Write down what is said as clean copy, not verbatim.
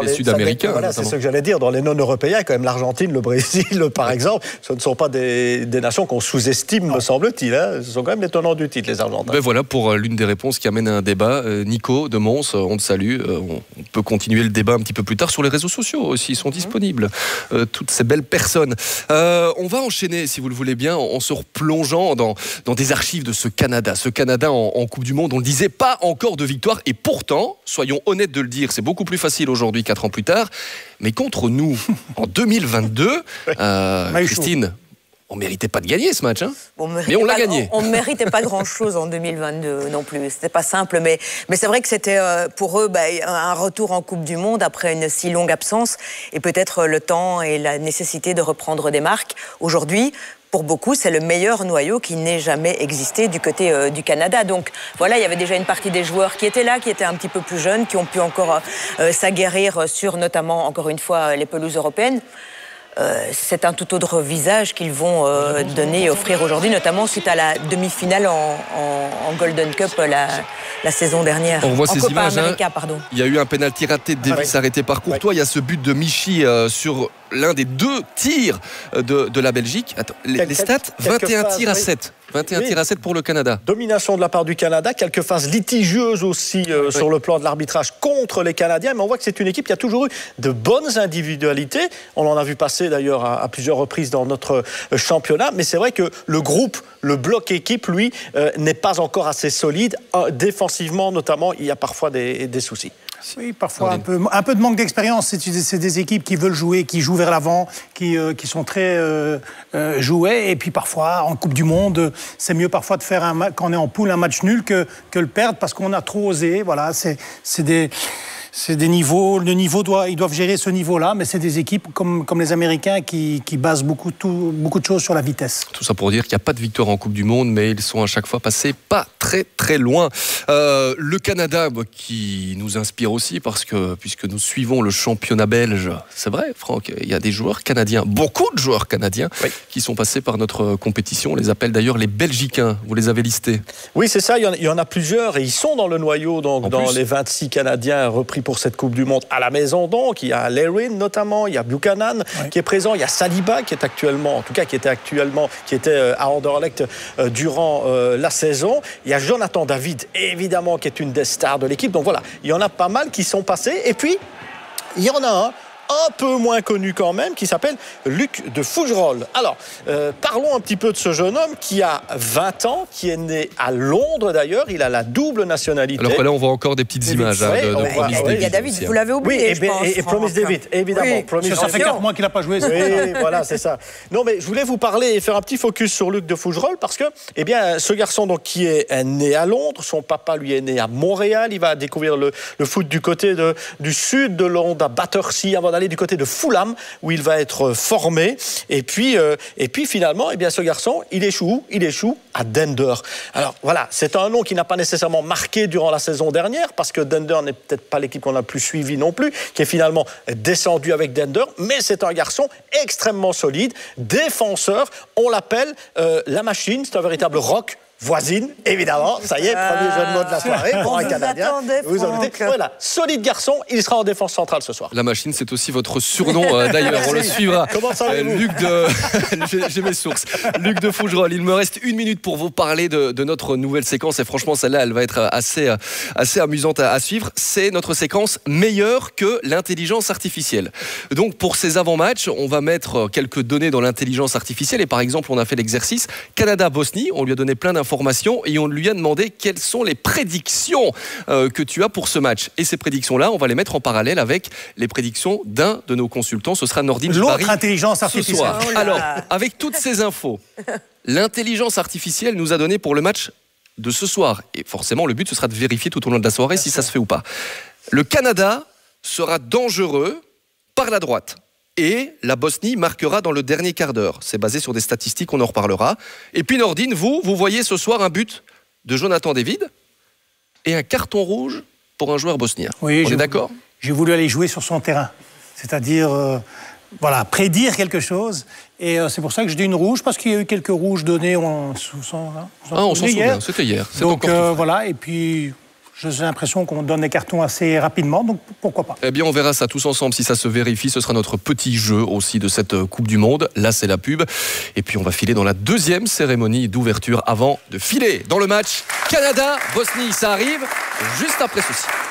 les Sud-Américains. Voilà, c'est ce que j'allais dire. Dans les non-européens, quand même l'Argentine, le Brésil, par exemple, ce ne sont pas des nations qu'on sous-estime, me semble-t-il. Hein. Ce sont quand même les tenants du titre, les Argentins. Ben voilà pour l'une des réponses qui amène à un débat. Nico de Mons, on te salue. On peut continuer le débat un petit peu plus tard sur les réseaux sociaux aussi. Ils sont disponibles. Toutes ces belles personnes. On va enchaîner, si vous le voulez bien, en se replongeant dans des archives de ce Canada. Ce Canada en Coupe du Monde, on le disait, pas encore de victoire. Et pourtant, soyons honnêtes de le dire, c'est beaucoup plus facile aujourd'hui, 4 ans plus tard. Mais contre nous, en 2022, Christine, on ne méritait pas de gagner ce match, hein, mais on l'a gagné. On ne méritait pas grand-chose en 2022 non plus. C'était pas simple, mais c'est vrai que c'était pour eux un retour en Coupe du Monde après une si longue absence et peut-être le temps et la nécessité de reprendre des marques. Aujourd'hui, pour beaucoup, c'est le meilleur noyau qui n'ait jamais existé du côté du Canada. Donc voilà, il y avait déjà une partie des joueurs qui étaient là, qui étaient un petit peu plus jeunes, qui ont pu encore s'aguerrir sur notamment, encore une fois, les pelouses européennes. C'est un tout autre visage qu'ils vont donner et offrir aujourd'hui, notamment suite à la demi-finale en Golden Cup la saison dernière. On voit ces Copa images. América, pardon. Il y a eu un pénalty raté de Davis arrêté par Courtois. Il y a ce but de Michy sur l'un des 2 tirs de la Belgique. Attends, les stats, 21 tirs à 7. 21 tirs à 7 pour le Canada. Domination de la part du Canada, quelques phases litigieuses aussi sur le plan de l'arbitrage contre les Canadiens, mais on voit que c'est une équipe qui a toujours eu de bonnes individualités. On en a vu passer d'ailleurs à plusieurs reprises dans notre championnat, mais c'est vrai que le groupe, le bloc équipe, lui, n'est pas encore assez solide. Défensivement, notamment, il y a parfois des soucis. Oui, parfois un peu de manque d'expérience. C'est des équipes qui veulent jouer, qui jouent vers l'avant, qui sont très jouées. Et puis parfois, en Coupe du Monde, c'est mieux parfois de faire quand on est en poule un match nul que le perdre parce qu'on a trop osé. Voilà, c'est des niveaux. Ils doivent gérer ce niveau-là, mais c'est des équipes comme les Américains qui basent beaucoup de choses sur la vitesse. Tout ça pour dire qu'il n'y a pas de victoire en Coupe du Monde, mais ils sont à chaque fois passés pas très très loin. Le Canada qui nous inspire aussi parce que puisque nous suivons le championnat belge, c'est vrai, Franck, il y a des joueurs canadiens, beaucoup de joueurs canadiens qui sont passés par notre compétition. On les appelle d'ailleurs les Belgicains. Vous les avez listés? Oui, c'est ça. Il y en a plusieurs et ils sont dans le noyau, donc dans les 26 Canadiens repris pour cette Coupe du Monde à la maison. Donc il y a Larin notamment, il y a Buchanan qui est présent, il y a Saliba qui était à Anderlecht durant la saison. Il y a Jonathan David évidemment qui est une des stars de l'équipe. Donc voilà, il y en a pas mal qui sont passés. Et puis il y en a un peu moins connu quand même, qui s'appelle Luc de Fougerolles. Alors, parlons un petit peu de ce jeune homme qui a 20 ans, qui est né à Londres d'ailleurs, il a la double nationalité. Alors là, on voit encore des petites images de Promise David. Il y a David, vous l'avez oublié, et Promise David, évidemment. Oui, ça fait 4 mois qu'il n'a pas joué. Oui, voilà, c'est ça. Non, mais je voulais vous parler et faire un petit focus sur Luc de Fougerolles parce que, ce garçon donc, qui est né à Londres, son papa lui est né à Montréal, il va découvrir le foot du côté du sud de Londres, à Battersea, avant d'aller du côté de Fulham où il va être formé et puis finalement ce garçon il échoue à Dender. Alors voilà, c'est un nom qui n'a pas nécessairement marqué durant la saison dernière parce que Dender n'est peut-être pas l'équipe qu'on a le plus suivi non plus, qui est finalement descendu avec Dender, mais c'est un garçon extrêmement solide, défenseur, on l'appelle la machine, c'est un véritable rock voisine, évidemment, ça y est, premier jeu de mots de la soirée pour un Canadien. Voilà, solide garçon, il sera en défense centrale ce soir. La machine, c'est aussi votre surnom, d'ailleurs, on le suivra. Comment ça va-vous ? J'ai mes sources. Luc de Fougerolles, il me reste 1 minute pour vous parler de notre nouvelle séquence, et franchement, celle-là, elle va être assez amusante à suivre. C'est notre séquence meilleure que l'intelligence artificielle. Donc, pour ces avant-matchs, on va mettre quelques données dans l'intelligence artificielle, et par exemple, on a fait l'exercice Canada-Bosnie, on lui a donné plein d'informations et on lui a demandé quelles sont les prédictions que tu as pour ce match. Et ces prédictions-là, on va les mettre en parallèle avec les prédictions d'un de nos consultants. Ce sera Nordine Jibari. L'autre intelligence artificielle. Alors, avec toutes ces infos, l'intelligence artificielle nous a donné pour le match de ce soir. Et forcément, le but, ce sera de vérifier tout au long de la soirée si ça se fait ou pas. Le Canada sera dangereux par la droite. Et la Bosnie marquera dans le dernier quart d'heure. C'est basé sur des statistiques, on en reparlera. Et puis Nordine, vous voyez ce soir un but de Jonathan David et un carton rouge pour un joueur bosnien. Oui, on est d'accord ? J'ai voulu aller jouer sur son terrain. C'est-à-dire, prédire quelque chose. Et c'est pour ça que je dis une rouge, parce qu'il y a eu quelques rouges donnés. On s'en souvient, c'était hier. Donc voilà, et puis... J'ai l'impression qu'on donne des cartons assez rapidement, donc pourquoi pas. Eh bien, on verra ça tous ensemble si ça se vérifie. Ce sera notre petit jeu aussi de cette Coupe du Monde. Là, c'est la pub. Et puis, on va filer dans la deuxième cérémonie d'ouverture avant de filer dans le match Canada-Bosnie. Ça arrive juste après ceci.